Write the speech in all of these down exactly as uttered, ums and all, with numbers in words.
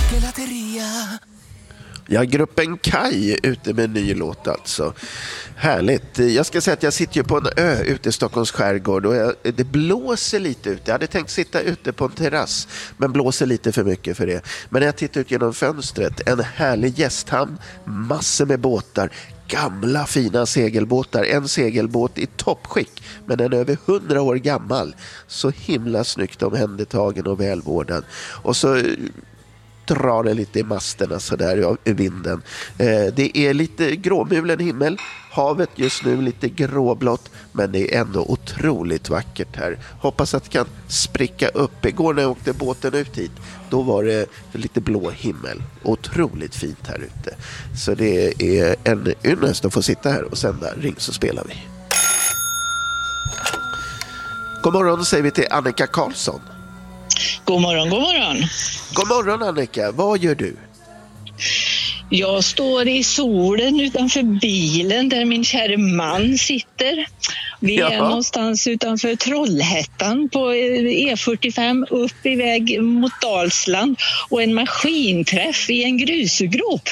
Gelateria. Ja, gruppen Kaj ute med en ny låt alltså. Härligt. Jag ska säga att jag sitter ju på en ö ute i Stockholms skärgård och jag, det blåser lite ute. Jag hade tänkt sitta ute på en terrass men blåser lite för mycket för det. Men när jag tittar ut genom fönstret, en härlig gästhamn, massor med båtar, gamla fina segelbåtar. En segelbåt i toppskick men den är över hundra år gammal. Så himla snyggt omhändertagen och välvårdad. Och så drar det lite i masterna så där i vinden. Eh, det är lite gråmulen himmel. Havet just nu lite gråblått, men det är ändå otroligt vackert här. Hoppas att det kan spricka upp. Igår när jag åkte båten ut hit, då var det lite blå himmel. Otroligt fint här ute. Så det är en ynnest att få sitta här och sända Ring så spelar vi. God morgon säger vi till Annika Karlsson. God morgon, god morgon. God morgon Annika, vad gör du? Jag står i solen utanför bilen där min kära man sitter. Vi är Jaha. någonstans utanför Trollhättan på E fyrtiofem upp i väg mot Dalsland och en maskinträff i en grusgrop.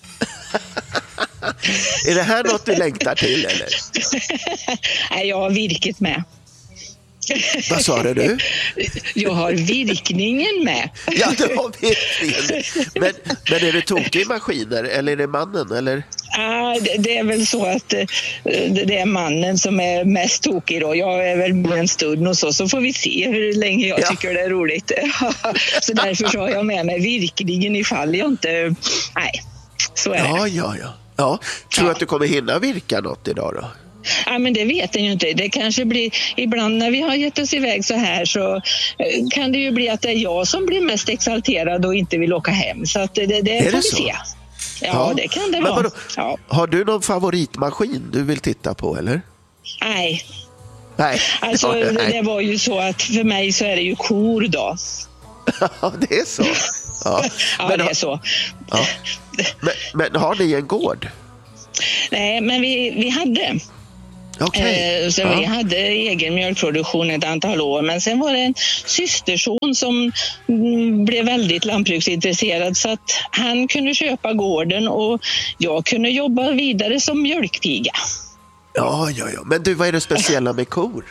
Är det här något du längtar till eller? Nej, jag har virket med. Vad sa du? Jag har virkningen med. Ja, du har virkningen. Men, men är det tokig maskiner eller är det mannen? Eller? Ah, det, det är väl så att eh, det är mannen som är mest tokig då. Jag är väl med en stund och så, så får vi se hur länge jag Ja. tycker det är roligt. Så därför så har jag med mig virkningen ifall jag inte... Nej, så är Ja, det. ja, ja. ja. Tror du Ja. att du kommer hinna virka något idag då? Ja, men det vet jag ju inte. Det kanske blir, ibland när vi har gett oss iväg så här så eh, kan det ju bli att det är jag som blir mest exalterad och inte vill åka hem. Så att det, det det får vi så? se. Ja, det kan det Men vara. vadå? Ja. Har du någon favoritmaskin du vill titta på eller? Nej, Nej. alltså Ja, det, nej. det var ju så att för mig så är det ju kor då. Ja, det är så. Ja. Ja, Men, det har- är så. ja. men, men har ni en gård? Nej, men vi, vi hade. Okej. Eh, så Ja. vi hade egen mjölkproduktion ett antal år, men sen var det en systerson som mm, blev väldigt lantbruksintresserad så att han kunde köpa gården och jag kunde jobba vidare som mjölkpiga. Ja, ja, ja. Men du, vad är det speciella med kor?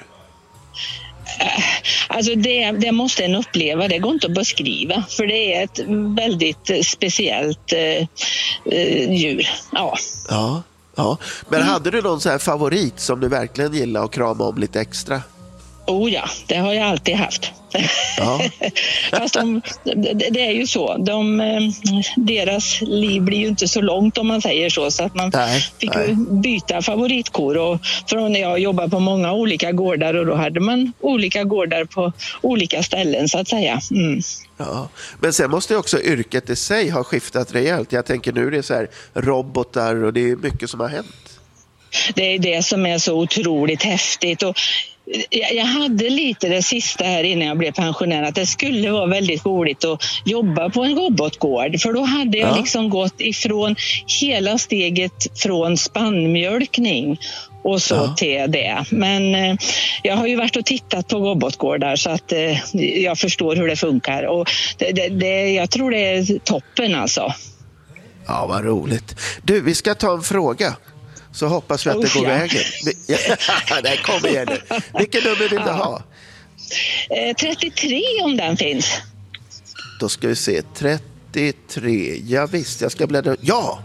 Alltså det, det måste en uppleva, det går inte att beskriva för det är ett väldigt eh, speciellt eh, eh, djur. Ja. Ja, ja. Men hade du någon så här favorit som du verkligen gillar att krama om lite extra? Oh ja, det har jag alltid haft. Ja. Fast de, det, det är ju så. De, eh, deras liv blir ju inte så långt om man säger så. Så att man Nej, fick nej. ju byta favoritkor. Och från när jag jobbade på många olika gårdar och då hade man olika gårdar på olika ställen så att säga. Mm. Ja. Men sen måste ju också yrket i sig ha skiftat rejält. Jag tänker nu är det så här robotar och det är mycket som har hänt. Det är det som är så otroligt häftigt. Och jag hade lite det sista här innan jag blev pensionär att det skulle vara väldigt roligt att jobba på en robotgård för då hade jag Ja. liksom gått ifrån hela steget från spannmjölkning och så Ja. till det. Men eh, jag har ju varit och tittat på robotgårdar så att eh, jag förstår hur det funkar och det, det, det, jag tror det är toppen alltså. Ja, vad roligt. Du, vi ska ta en fråga. Så hoppas vi att det Usch, går ja. vägen. Nej, kom igen nu. Vilken nummer vill du ha? Eh, trettiotre om den finns. Då ska vi se. trettiotre. Ja visst, jag ska bläddra. Ja!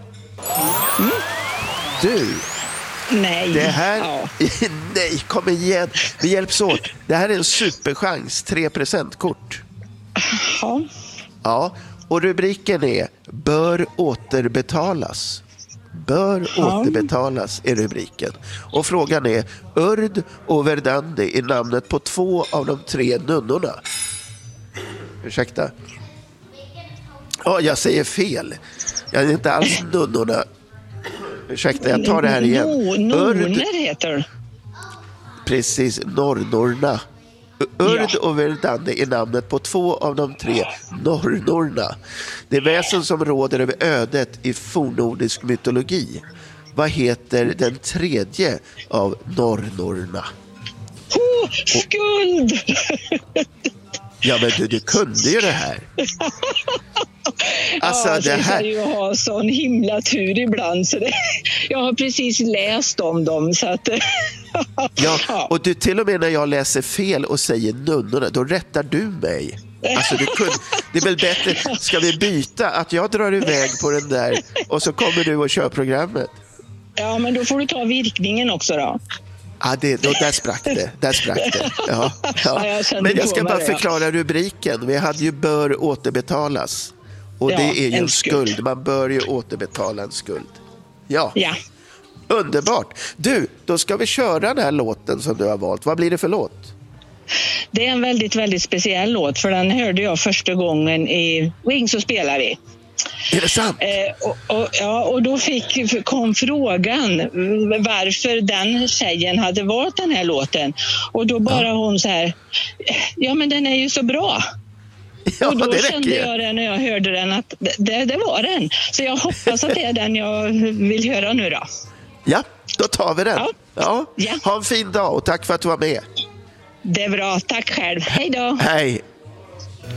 Du, Nej. det här... Ja. Nej, kom igen. Vi hjälps åt. Det här är en superchans. tre procent-kort. Ja. Ja, och rubriken är Bör återbetalas. Bör Ja. återbetalas är rubriken. Och frågan är Urd och Verdandi är namnet på två av de tre nunnorna. Ursäkta. Ja, jag säger fel. Jag är inte alls nunnorna. Ursäkta, jag tar det här igen. No, Urd, Nonner heter det. precis, norrnorna. Urd Ja. och Verdandi är namnet på två av de tre norrnorna. Det är väsen som råder över ödet i fornnordisk mytologi. Vad heter den tredje av norrnorna? Oh, skuld! Ja, men du, du kunde ju det här. Alltså, ja, det här... Jag ju ha sån himla tur ibland. Så det... Jag har precis läst om dem. Så att... ja, och du, till och med när jag läser fel och säger nunnorna, då rättar du mig. Alltså, du kunde... Det är väl bättre, ska vi byta att jag drar iväg på den där och så kommer du och kör programmet. Ja, men då får du ta virkningen också då. Ja, det, då, där sprack det. Där sprack det. Ja, ja. Ja, jag men jag ska bara det, förklara ja. rubriken. Vi hade ju bör återbetalas. Och ja, det är ju en skuld. skuld. Man bör ju återbetala en skuld. Ja. ja. Underbart. Du, då ska vi köra den här låten som du har valt. Vad blir det för låt? Det är en väldigt, väldigt speciell låt. För den hörde jag första gången i Ring så spelar vi. Är det sant? Eh, och, och, ja, och då fick, kom frågan varför den tjejen hade valt den här låten. Och då bara ja. hon så här, ja men den är ju så bra. Ja, och då det kände jag det när jag hörde den att det, det var den. Så jag hoppas att det är den jag vill höra nu då. Ja, då tar vi den. Ja. Ja. Ja. Ha en fin dag och tack för att du var med. Det är bra, tack själv. Hej då. Hej.